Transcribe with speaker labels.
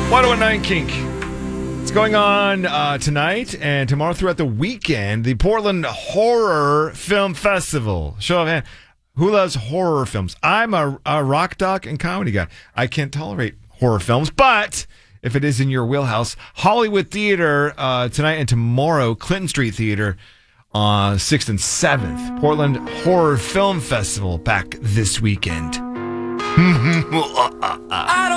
Speaker 1: 1019 Kink. It's going on tonight and tomorrow throughout the weekend. The Portland Horror Film Festival. Show of hands. Who loves horror films? I'm a rock doc and comedy guy. I can't tolerate horror films, but if it is in your wheelhouse, Hollywood Theater tonight and tomorrow, Clinton Street Theater on 6th and 7th. Portland Horror Film Festival back this weekend.
Speaker 2: I don't